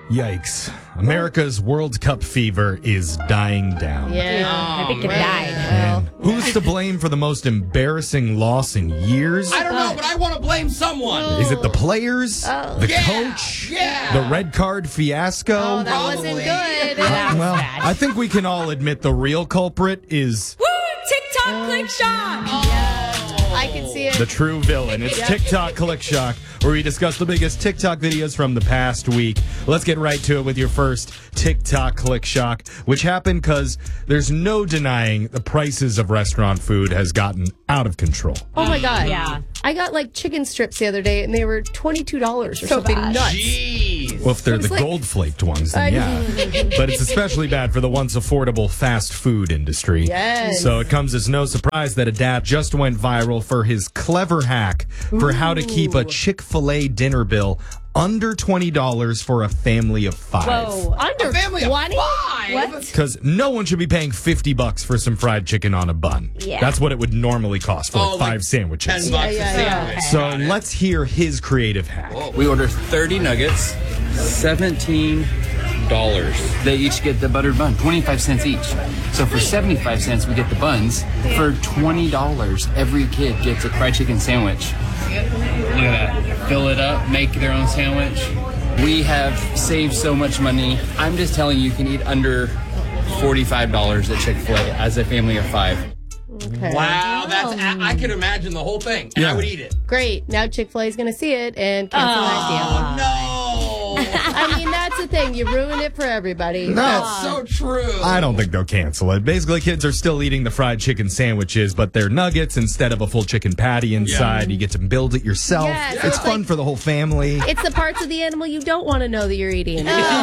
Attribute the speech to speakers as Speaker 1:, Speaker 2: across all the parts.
Speaker 1: Yikes. America's World Cup fever is dying down.
Speaker 2: Yeah.
Speaker 3: I think it died.
Speaker 1: Man, who's to blame for the most embarrassing loss in years?
Speaker 4: I don't know, but I want to blame someone.
Speaker 1: Is it the players? The
Speaker 4: Yeah,
Speaker 1: coach?
Speaker 4: yeah.
Speaker 1: The red card fiasco?
Speaker 2: Oh, that wasn't
Speaker 4: Probably.
Speaker 2: good.
Speaker 3: That was
Speaker 1: Well,
Speaker 3: bad.
Speaker 1: I think we can all admit the real culprit is
Speaker 3: Woo! TikTok click shot.
Speaker 2: I can see it.
Speaker 1: the true villain. It's TikTok Click Shock, where we discuss the biggest TikTok videos from the past week. Let's get right to it with your first TikTok Click Shock, which happened because there's no denying the prices of restaurant food has gotten out of control.
Speaker 2: Oh my God.
Speaker 3: Yeah.
Speaker 2: I got like chicken strips the other day and they were $22 or something
Speaker 3: bad.
Speaker 2: nuts.
Speaker 4: Jeez.
Speaker 1: Well, if they're the
Speaker 2: It's like-
Speaker 1: gold flaked ones, then yeah. But it's especially bad for the once affordable fast food industry.
Speaker 2: Yes.
Speaker 1: So it comes as no surprise that a dad just went viral for his clever hack for how to keep a Chick-fil-A dinner bill under $20 for a family of 5.
Speaker 3: Whoa.
Speaker 2: Under
Speaker 4: A family of
Speaker 2: 20?
Speaker 4: 5?
Speaker 2: What?
Speaker 1: Because no one should be paying $50 for some fried chicken on a bun.
Speaker 3: Yeah.
Speaker 1: That's what it would normally cost for
Speaker 4: Oh,
Speaker 1: like
Speaker 4: like
Speaker 1: 5 sandwiches.
Speaker 4: $10
Speaker 2: Yeah,
Speaker 4: a
Speaker 2: yeah,
Speaker 4: sandwich.
Speaker 1: So
Speaker 4: Got it.
Speaker 1: let's hear his creative hack.
Speaker 5: We order 30 nuggets, $17. They each get the buttered bun, 25 cents each. So for 75 cents, we get the buns. For $20, every kid gets a fried chicken sandwich. Look at that. Fill it up, make their own sandwich. We have saved so much money. I'm just telling you, you can eat under $45 at Chick-fil-A as a family of 5.
Speaker 2: Okay.
Speaker 4: Wow, I could imagine the whole thing. And
Speaker 1: Yeah.
Speaker 4: I would eat it.
Speaker 2: Great. Now Chick-fil-A is going to see it and cancel the idea.
Speaker 4: Oh, no.
Speaker 2: I mean, that's the thing. You ruin it for everybody.
Speaker 4: That's so true.
Speaker 1: I don't think they'll cancel it. Basically, kids are still eating the fried chicken sandwiches, but they're nuggets instead of a full chicken patty inside. You get to build it yourself.
Speaker 2: Yeah, so
Speaker 1: it's
Speaker 2: it's
Speaker 1: fun
Speaker 2: like-
Speaker 1: for the whole family.
Speaker 2: It's the parts of the animal you don't want to know that you're eating.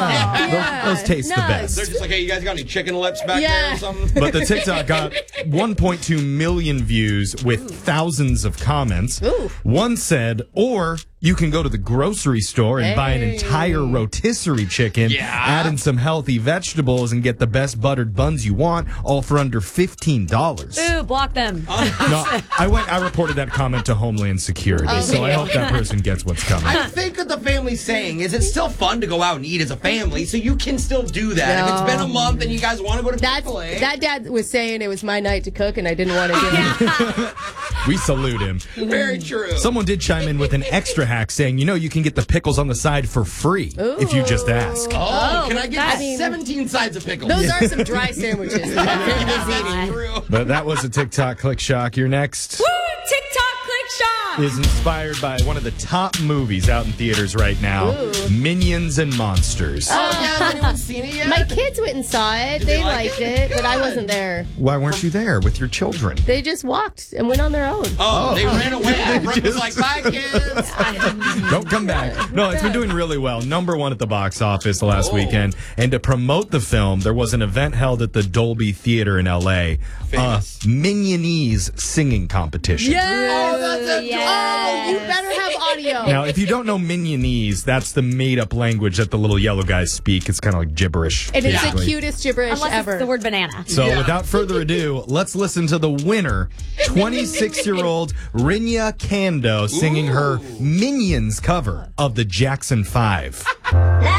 Speaker 1: Those taste the
Speaker 2: Nuts.
Speaker 1: best.
Speaker 4: They're just like, hey, you guys got any chicken lips back
Speaker 2: Yeah.
Speaker 4: there or something?
Speaker 1: But the TikTok got 1.2 million views with thousands of comments.
Speaker 2: Ooh.
Speaker 1: One said, or you can go to the grocery store and buy an
Speaker 2: Hey.
Speaker 1: entire rotisserie chicken,
Speaker 4: Yeah.
Speaker 1: add in some healthy vegetables, and get the best buttered buns you want, all for under $15.
Speaker 3: Ooh, block them.
Speaker 1: No, I reported that comment to Homeland Security, so I hope that person gets what's coming.
Speaker 4: I think what the family's saying is it's still fun to go out and eat as a family, so you can still do that. If it's been a month and you guys want to go to Chick-fil-A.
Speaker 2: That dad was saying it was my night to cook and I didn't want to do it.
Speaker 1: We salute him.
Speaker 4: Very true.
Speaker 1: Someone did chime in with an extra hack saying, you can get the pickles on the side for free if you just ask.
Speaker 4: Can I get
Speaker 2: I mean-
Speaker 4: 17 sides of pickles?
Speaker 2: Those are some dry sandwiches.
Speaker 4: That's true.
Speaker 1: But that was a TikTok Click Shock. Your next
Speaker 3: Woo! TikTok click shot.
Speaker 1: is inspired by one of the top movies out in theaters right now, Minions and Monsters.
Speaker 4: Oh, yeah, has anyone seen it yet?
Speaker 2: My kids went and saw it. They
Speaker 4: like
Speaker 2: liked
Speaker 4: it?
Speaker 2: it, but I
Speaker 4: Good.
Speaker 2: wasn't there.
Speaker 1: Why weren't you there with your children?
Speaker 2: They just walked and went on their own.
Speaker 4: Oh, they ran away. Brooke was like, bye, kids.
Speaker 1: Don't come back. No, it's been doing really well. #1 at the box office the last weekend. And to promote the film, there was an event held at the Dolby Theater in L.A.
Speaker 4: Famous.
Speaker 1: Minionese singing competition.
Speaker 4: Oh, that's adorable.
Speaker 2: Oh, you better have audio.
Speaker 1: Now, if you don't know Minionese, that's the made-up language that the little yellow guys speak. It's kind of like gibberish.
Speaker 2: And it's the
Speaker 1: basically.
Speaker 2: cutest gibberish
Speaker 3: Unless
Speaker 2: ever.
Speaker 3: it's the word banana.
Speaker 1: So without further ado, let's listen to the winner, 26-year-old Rinya Kando, singing her Minions cover of the Jackson 5.